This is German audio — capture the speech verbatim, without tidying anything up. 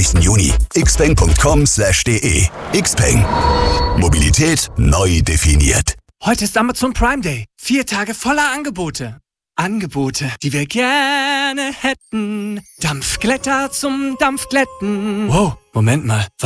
zwanzigsten Juni. xpeng punkt com slash de. Xpeng. Mobilität neu definiert. Heute ist Amazon Prime Day. Vier Tage voller Angebote. Angebote, die wir gerne hätten. Dampfglätter zum Dampfglätten. Wow, Moment mal.